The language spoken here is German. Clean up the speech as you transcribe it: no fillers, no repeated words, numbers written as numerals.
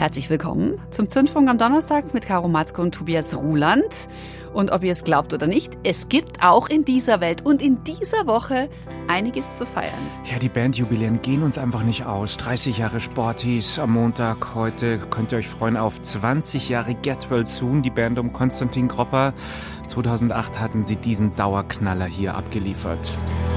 Herzlich willkommen zum Zündfunk am Donnerstag mit Caro Matzko und Tobias Ruland. Und ob ihr es glaubt oder nicht, es gibt auch in dieser Welt und in dieser Woche einiges zu feiern. Ja, die Bandjubiläen gehen uns einfach nicht aus. 30 Jahre Sporties am Montag. Heute könnt ihr euch freuen auf 20 Jahre Get Well Soon, die Band um Konstantin Gropper. 2008 hatten sie diesen Dauerknaller hier abgeliefert.